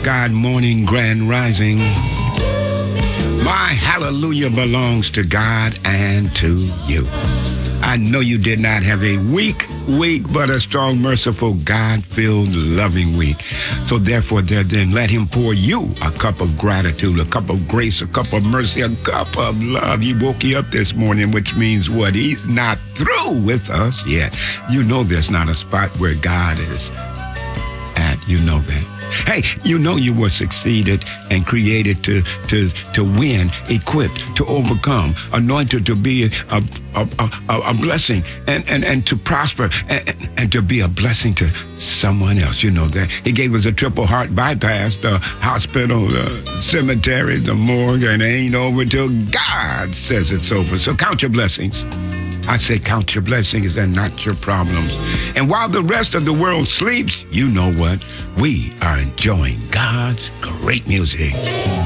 God morning grand rising. My hallelujah belongs to God and to you. I know you did not have a weak, but a strong, merciful, God-filled, loving week. So therefore, then let him pour you a cup of gratitude, a cup of grace, a cup of mercy, a cup of love. He woke you up this morning, which means what? He's not through with us yet. You know there's not a spot where God is at. You know that. Hey, you know you were succeeded and created to win, equipped to overcome, anointed to be a blessing and to prosper and to be a blessing to someone else. You know that. He gave us a triple heart bypass, the hospital, the cemetery, the morgue, and it ain't over till God says it's over. So count your blessings. I say count your blessings and not your problems. And while the rest of the world sleeps, you know what? We are enjoying God's great music.